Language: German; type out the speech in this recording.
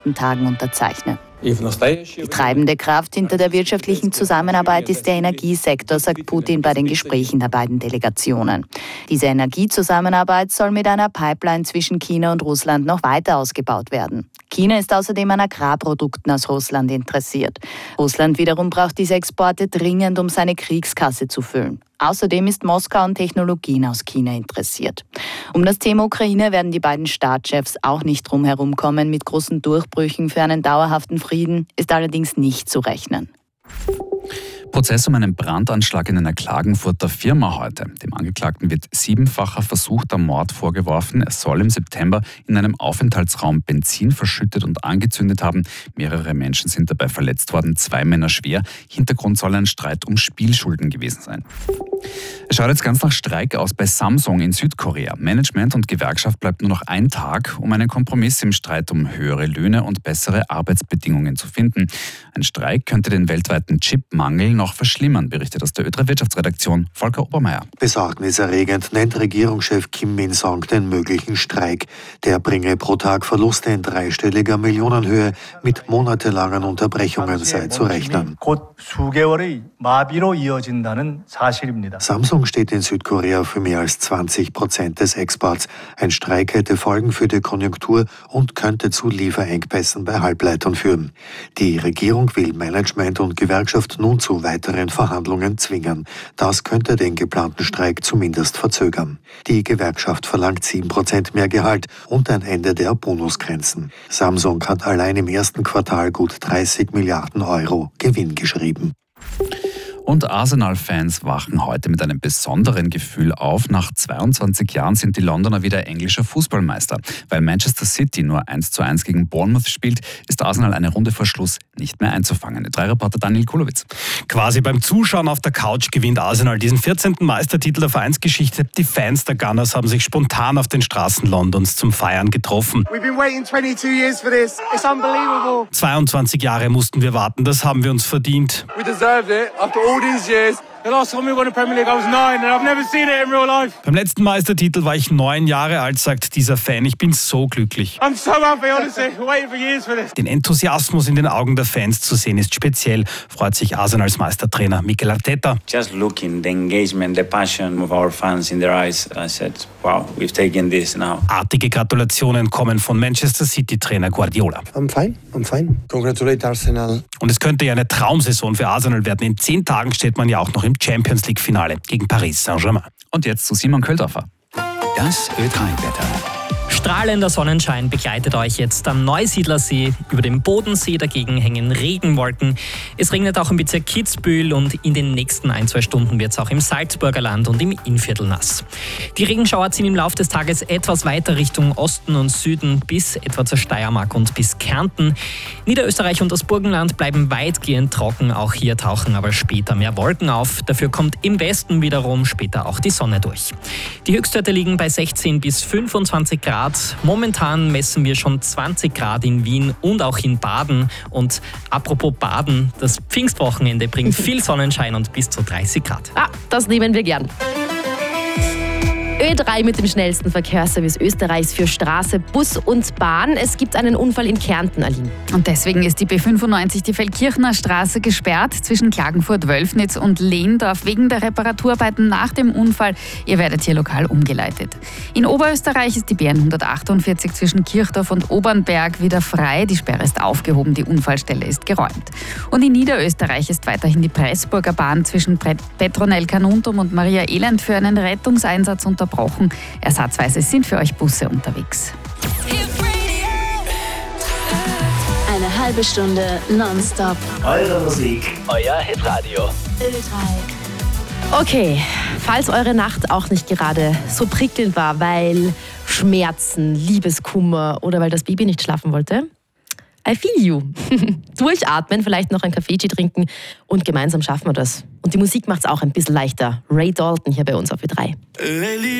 Tagen unterzeichnen. Die treibende Kraft hinter der wirtschaftlichen Zusammenarbeit ist der Energiesektor, sagt Putin bei den Gesprächen der beiden Delegationen. Diese Energiezusammenarbeit soll mit einer Pipeline zwischen China und Russland noch weiter ausgebaut werden. China ist außerdem an Agrarprodukten aus Russland interessiert. Russland wiederum braucht diese Exporte dringend, um seine Kriegskasse zu füllen. Außerdem ist Moskau an Technologien aus China interessiert. Um das Thema Ukraine werden die beiden Staatschefs auch nicht drum herum kommen. Mit großen Durchbrüchen für einen dauerhaften Frieden ist allerdings nicht zu rechnen. Prozess um einen Brandanschlag in einer Klagenfurter Firma heute. Dem Angeklagten wird 7-facher versuchter Mord vorgeworfen. Er soll im September in einem Aufenthaltsraum Benzin verschüttet und angezündet haben. Mehrere Menschen sind dabei verletzt worden, 2 Männer schwer. Hintergrund soll ein Streit um Spielschulden gewesen sein. Es schaut jetzt ganz nach Streik aus bei Samsung in Südkorea. Management und Gewerkschaft bleibt nur noch ein Tag, um einen Kompromiss im Streit um höhere Löhne und bessere Arbeitsbedingungen zu finden. Ein Streik könnte den weltweiten Chipmangel noch verschlimmern, berichtet aus der Ö3 Wirtschaftsredaktion Volker Obermeier. Besorgniserregend nennt Regierungschef Kim Min-song den möglichen Streik. Der bringe pro Tag Verluste in dreistelliger Millionenhöhe. Mit monatelangen Unterbrechungen sei zu rechnen. Samsung steht in Südkorea für mehr als 20% des Exports. Ein Streik hätte Folgen für die Konjunktur und könnte zu Lieferengpässen bei Halbleitern führen. Die Regierung will Management und Gewerkschaft nun zu weiteren Verhandlungen zwingen. Das könnte den geplanten Streik zumindest verzögern. Die Gewerkschaft verlangt 7% mehr Gehalt und ein Ende der Bonusgrenzen. Samsung hat allein im ersten Quartal gut 30 Milliarden Euro Gewinn geschrieben. Und Arsenal-Fans wachen heute mit einem besonderen Gefühl auf. Nach 22 Jahren sind die Londoner wieder englischer Fußballmeister. Weil Manchester City nur 1:1 gegen Bournemouth spielt, ist Arsenal eine Runde vor Schluss nicht mehr einzufangen. Ö3-Reporter Daniel Kulowitz. Quasi beim Zuschauen auf der Couch gewinnt Arsenal diesen 14. Meistertitel der Vereinsgeschichte. Die Fans der Gunners haben sich spontan auf den Straßen Londons zum Feiern getroffen. 22 Jahre mussten wir warten, das haben wir uns verdient. We deserved it after all these years. The last time we won the Premier League, I was 9 and I've never seen it in real life. Beim letzten Meistertitel war ich 9 Jahre alt, sagt dieser Fan. Ich bin so glücklich. I'm so happy, honestly. Waiting for years for this. Den Enthusiasmus in den Augen der Fans zu sehen ist speziell, freut sich Arsenals Meistertrainer Mikel Arteta. Just looking, the engagement, the passion of our fans in their eyes, I said, wow, we've taken this now. Artige Gratulationen kommen von Manchester City-Trainer Guardiola. I'm fine. Congratulate Arsenal. Und es könnte ja eine Traumsaison für Arsenal werden. In 10 Tagen steht man ja auch noch im Champions-League-Finale gegen Paris Saint-Germain. Und jetzt zu Simon Köldorfer. Das Ö3-Wetter. Strahlender Sonnenschein begleitet euch jetzt am Neusiedlersee. Über dem Bodensee dagegen hängen Regenwolken. Es regnet auch im Bezirk Kitzbühel und in den nächsten 1-2 Stunden wird es auch im Salzburger Land und im Innviertel nass. Die Regenschauer ziehen im Laufe des Tages etwas weiter Richtung Osten und Süden bis etwa zur Steiermark und bis Kärnten. Niederösterreich und das Burgenland bleiben weitgehend trocken. Auch hier tauchen aber später mehr Wolken auf. Dafür kommt im Westen wiederum später auch die Sonne durch. Die Höchstwerte liegen bei 16 bis 25 Grad. Momentan messen wir schon 20 Grad in Wien und auch in Baden. Und apropos Baden, das Pfingstwochenende bringt viel Sonnenschein und bis zu 30 Grad. Das nehmen wir gern. Ö3 mit dem schnellsten Verkehrsservice Österreichs für Straße, Bus und Bahn. Es gibt einen Unfall in Kärnten, Aline. Und deswegen ist die B95, die Feldkirchner Straße, gesperrt zwischen Klagenfurt, Wölfnitz und Lehndorf wegen der Reparaturarbeiten nach dem Unfall. Ihr werdet hier lokal umgeleitet. In Oberösterreich ist die B148 zwischen Kirchdorf und Obernberg wieder frei. Die Sperre ist aufgehoben, die Unfallstelle ist geräumt. Und in Niederösterreich ist weiterhin die Pressburger Bahn zwischen Petronell-Kanuntum und Maria Elend für einen Rettungseinsatz unterbrochen. Ersatzweise sind für euch Busse unterwegs. Eine halbe Stunde nonstop. Eure Musik, euer Hitradio. Ö3. Okay, falls eure Nacht auch nicht gerade so prickelnd war, weil Schmerzen, Liebeskummer oder weil das Baby nicht schlafen wollte, I feel you. Durchatmen, vielleicht noch ein Kaffeetee trinken und gemeinsam schaffen wir das. Und die Musik macht es auch ein bisschen leichter. Ray Dalton hier bei uns auf Ö3.